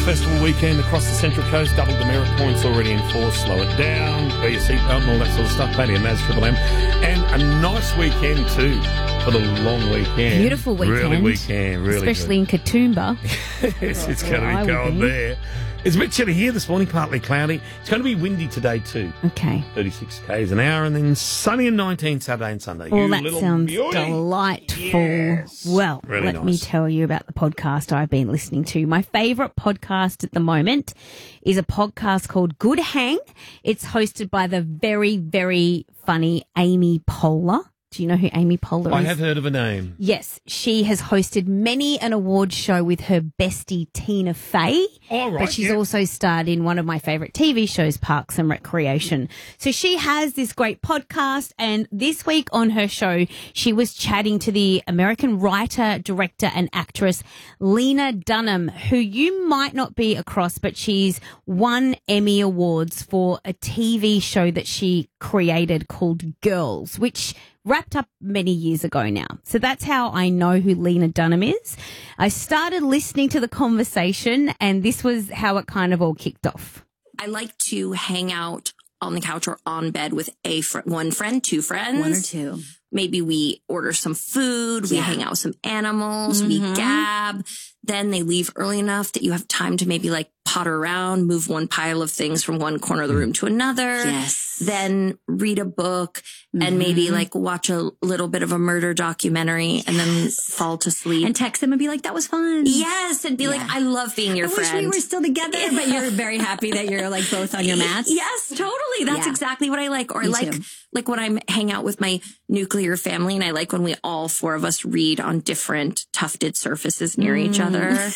festival weekend across the Central Coast. Double demerit points already in force. Slow it down. Wear your seatbelt and all that sort of stuff. Paddy and Maz, Triple M. And a nice weekend too for the long weekend. Beautiful weekend. Really weekend. Really especially in Katoomba. Yes, it's going to be going there. It's a bit chilly here this morning, partly cloudy. It's going to be windy today too. Okay. 36 k's an hour, and then sunny and 19 Saturday and Sunday. Well, that sounds delightful. Yes. Well, Really let me nice. tell you about the podcast I've been listening to. My favourite podcast at the moment is a podcast called Good Hang. It's hosted by the very, very funny Amy Poehler. Do you know who Amy Poehler is? I have heard of a name. Yes, she has hosted many an award show with her bestie Tina Fey. Oh, right, But she's yeah. also starred in one of my favourite TV shows, Parks and Recreation. So she has this great podcast, and this week on her show, she was chatting to the American writer, director and actress Lena Dunham, who you might not be across, but she's won Emmy Awards for a TV show that she created called Girls, which wrapped up many years ago now. So that's how I know who Lena Dunham is. I started listening to the conversation, and this was how it kind of all kicked off. I like to hang out on the couch or on bed with one friend, two friends. One or two. Maybe we order some food, we hang out with some animals, we gab. Then they leave early enough that you have time to maybe like potter around, move one pile of things from one corner of the room to another. Yes. Then read a book and maybe like watch a little bit of a murder documentary and then fall to sleep. And text them and be like, that was fun. Yes, and be like, I love being your I friend. wish we were still together, but you're very happy that you're like both on your mats. Yes, totally. That's Yeah. exactly what I like. Or I Me like too. like when I hang out with my nuclear family, and I like when we all four of us read on different tufted surfaces near each other.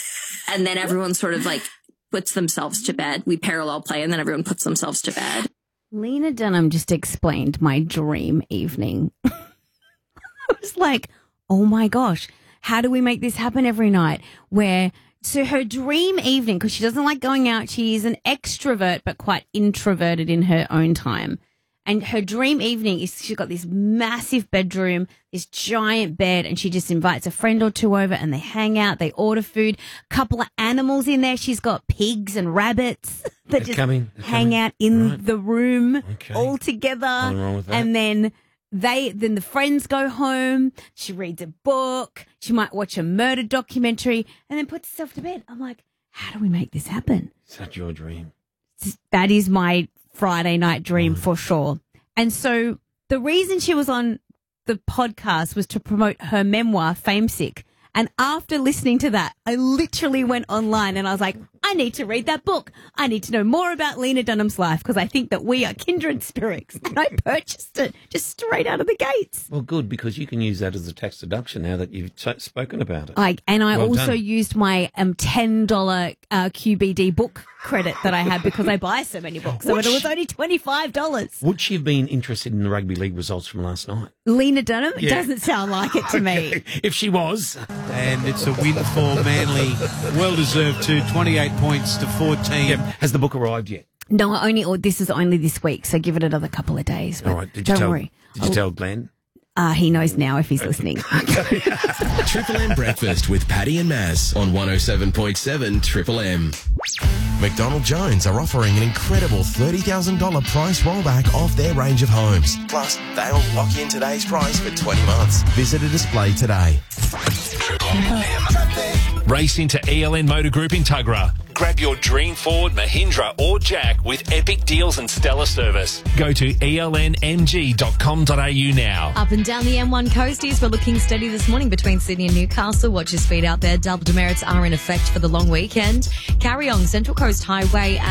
And then everyone sort of like puts themselves to bed. We parallel play, and then everyone puts themselves to bed. Lena Dunham just explained my dream evening. I was like, oh my gosh, how do we make this happen every night? So her dream evening, because she doesn't like going out, she's an extrovert but quite introverted in her own time. And her dream evening is she's got this massive bedroom, this giant bed, and she just invites a friend or two over and they hang out, they order food, couple of animals in there. She's got pigs and rabbits that just hang out in the room all together. Nothing wrong with that. And then then the friends go home. She reads a book. She might watch a murder documentary and then puts herself to bed. I'm like, how do we make this happen? Is that your dream? That is my Friday night dream for sure. And so the reason she was on the podcast was to promote her memoir, Famesick. And after listening to that, I literally went online and I was like, I need to read that book. I need to know more about Lena Dunham's life because I think that we are kindred spirits. And I purchased it just straight out of the gates. Well, good, because you can use that as a tax deduction now that you've spoken about it. I Well also done. used my $10 QBD book credit that I had because I buy so many books. So it was only $25. Would she have been interested in the rugby league results from last night? Lena Dunham? Yeah. Doesn't sound like it to me. If she was. And it's a win for Manly. Well-deserved too, 28 points to 14. Yep. Has the book arrived yet? No, this is only this week, so give it another couple of days. But All right. don't worry. Did you tell Glenn? He knows now if he's listening. Triple M Breakfast with Paddy and Maz on 107.7 Triple M. McDonald Jones are offering an incredible $30,000 price rollback off their range of homes. Plus, they'll lock in today's price for 20 months. Visit a display today. Triple M. Race into ELN Motor Group in Tuggerah. Grab your dream Ford, Mahindra or Jack with epic deals and stellar service. Go to elnmg.com.au now. Up and down the M1 coasties, we're looking steady this morning between Sydney and Newcastle. Watch your speed out there. Double demerits are in effect for the long weekend. Carry on Central Coast Highway and